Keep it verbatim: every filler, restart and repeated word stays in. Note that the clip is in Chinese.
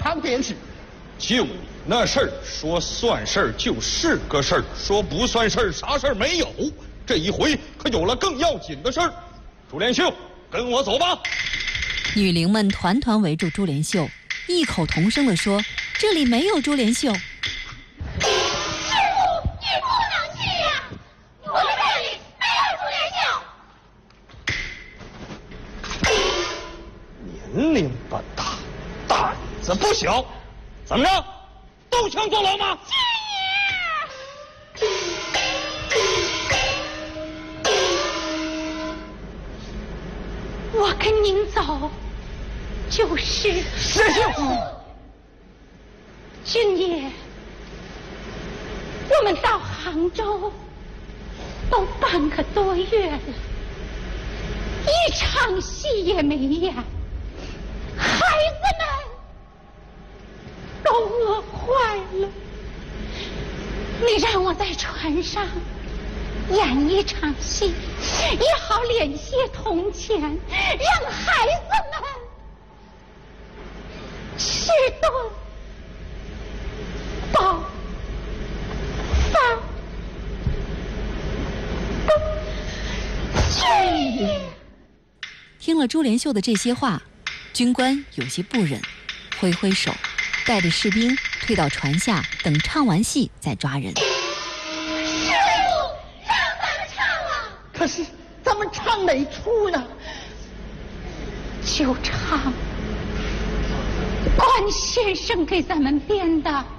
唱便是。 就你那事儿，说算事儿就是个事儿，说不算事儿啥事儿没有。这一回可有了更要紧的事儿。朱连秀，跟我走吧。 女伶们团团围住朱连秀，异口同声地说：“这里没有朱连秀。” 年龄不大，胆子不小，怎么着，都想坐牢吗？ 我跟您走，就是师兄。 君爷，我们到杭州都半个多月了，一场戏也没演。孩子们都饿坏了，你让我在船上演一场戏，也好敛些铜钱，让孩子们吃顿饱饭。君爷， 听了朱连秀的这些话，军官有些不忍，挥挥手，带着士兵退到船下，等唱完戏再抓人。 师傅，让咱们唱了。 可是咱们唱哪出呢？ 就唱关先生给咱们编的